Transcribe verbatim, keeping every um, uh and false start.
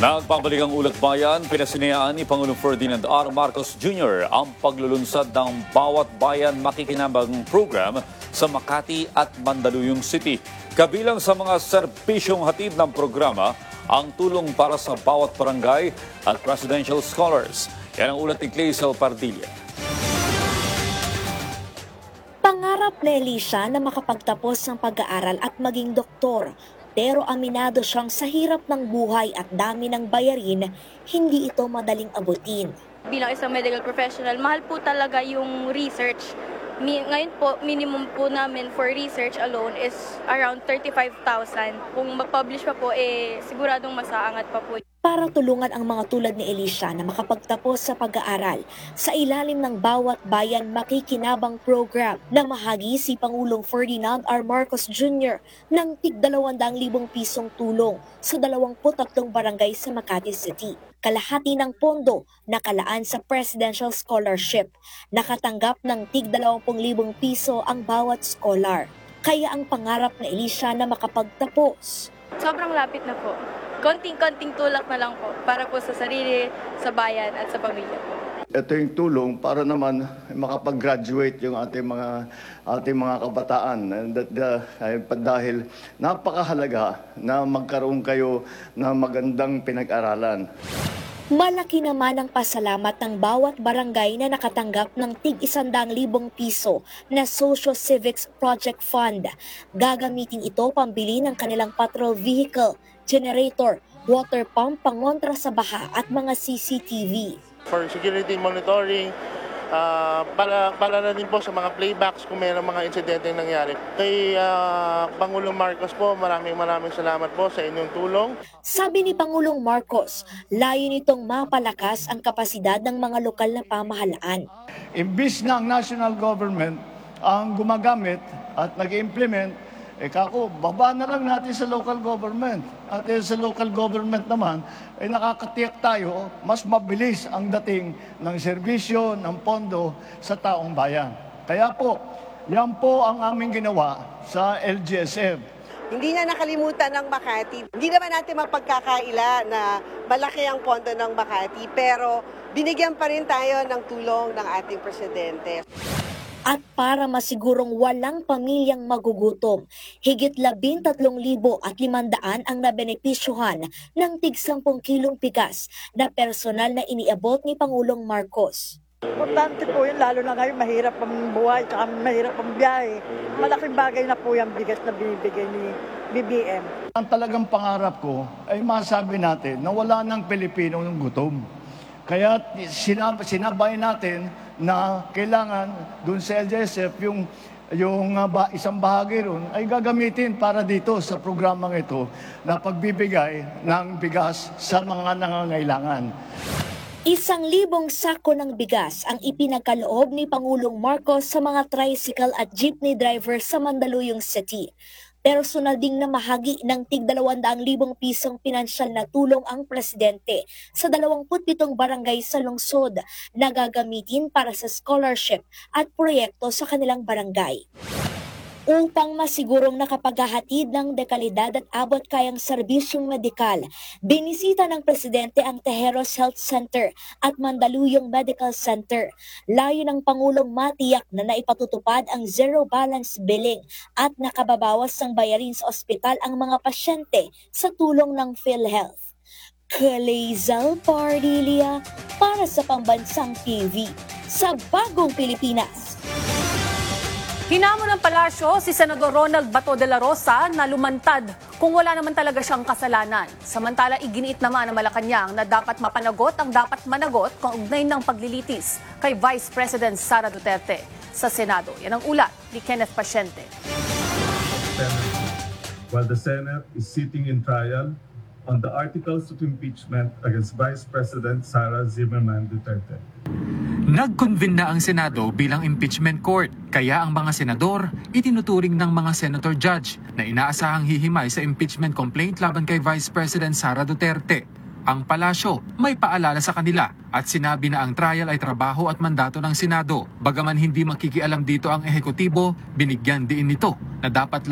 Nagbabalik ang Ulat Bayan, pinasinayaan ni Pangulong Ferdinand R. Marcos Junior ang paglulunsad ng Bawat Bayan Makikinabang program sa Makati at Mandaluyong City. Kabilang sa mga serbisyong hatid ng programa, ang tulong para sa bawat barangay at presidential scholars. Yan ang ulat ni Clazel Pardilla. Pangarap ni Elisha na makapagtapos ng pag-aaral at maging doktor. Pero aminado siyang sa hirap ng buhay at dami ng bayarin, hindi ito madaling abutin. Bilang isang medical professional, mahal po talaga yung research. Mi ngayon po, minimum po namin for research alone is around thirty-five thousand. Kung mag-publish pa po, eh, siguradong masaangat pa po. Para tulungan ang mga tulad ni Elisha na makapagtapos sa pag-aaral sa ilalim ng Bawat Bayan Makikinabang program na mahagi si Pangulong Ferdinand R. Marcos Junior ng tig dalawang libong pisong tulong sa dalawamput tatlong barangay sa Makati City. Kalahati ng pondo nakalaan sa Presidential Scholarship. Nakatanggap ng tig dalawampung libong piso ang bawat scholar. Kaya ang pangarap na Elisha na makapagtapos. Sobrang lapit na po. Konting-konting tulak na lang po para po sa sarili, sa bayan at sa pamilya po. Ito yung tulong para naman makapag-graduate yung ating mga ating mga kabataan. And that, uh, dahil napakahalaga na magkaroon kayo ng magandang pinag-aralan. Malaki naman ang pasalamat ng bawat barangay na nakatanggap ng tig isandang libong piso na Social Civics Project Fund. Gagamitin ito pambili ng kanilang patrol vehicle, generator, water pump pangontra sa baha at mga C C T V. For security monitoring, uh, para, para na din po sa mga playbacks kung mayroong mga insidente nangyari. Kay uh, Pangulong Marcos po, maraming maraming salamat po sa inyong tulong. Sabi ni Pangulong Marcos, layo nitong mapalakas ang kapasidad ng mga lokal na pamahalaan. Imbis na ang national government ang gumagamit at nag-implement, eh kako, baba na lang natin sa local government. At eh, sa local government naman, ay eh, nakakatiyak tayo, mas mabilis ang dating ng serbisyo, ng pondo sa taong bayan. Kaya po, yan po ang aming ginawa sa L G S F. Hindi na nakalimutan ng Makati. Hindi naman natin mapagkakaila na malaki ang pondo ng Makati, pero binigyan pa rin tayo ng tulong ng ating presidente. At para masigurong walang pamilyang magugutom, higit labintatlong libo at limandaan ang nabenepisyuhan ng tig sampung kilong bigas na personal na iniabot ni Pangulong Marcos. Importante po yun, lalo na ngayon mahirap ang buhay at mahirap ang biyahe. Malaking bagay na po yung bigas na binibigay ni B B M. Ang talagang pangarap ko ay masabi natin na wala ng Pilipino ng gutom. Kaya sinab sinabay natin na kailangan dun sa L G S F yung, yung uh, ba, isang bahagi ron ay gagamitin para dito sa programang ito na pagbibigay ng bigas sa mga nangangailangan. Isang libong sako ng bigas ang ipinagkaloob ni Pangulong Marcos sa mga tricycle at jeepney driver sa Mandaluyong City. Personal ding namahagi ng tig dalawang libong pisong pinansyal na tulong ang presidente sa dalawamput pitong barangay sa lungsod na gagamitin para sa scholarship at proyekto sa kanilang barangay. Upang masigurong nakapaghahatid ng dekalidad at abot kayang serbisyong medikal, binisita ng presidente ang Tejeros Health Center at Mandaluyong Medical Center. Layo ng Pangulong matiyak na naipatutupad ang zero balance billing at nakababawas ng bayarin sa ospital ang mga pasyente sa tulong ng PhilHealth. Clazel Pardilla para sa Pambansang T V sa Bagong Pilipinas. Hinamon ng palasyo si Senador Ronald Bato de la Rosa na lumantad kung wala naman talaga siyang kasalanan. Samantala, iginiit naman ng Malacanang na dapat mapanagot ang dapat managot kaugnay ng paglilitis kay Vice President Sara Duterte sa Senado. Yan ang ulat ni Kenneth Paciente. While the Senate is sitting in trial on the articles of impeachment against Vice President Sara Zimmerman Duterte. Nag-convene na ang Senado bilang impeachment court, kaya ang mga senador itinuturing ng mga senator judge na inaasahang hihimay sa impeachment complaint laban kay Vice President Sara Duterte. Ang palasyo may paalala sa kanila at sinabi na ang trial ay trabaho at mandato ng Senado. Bagaman hindi makikialam dito ang ehekutibo, binigyan din nito na dapat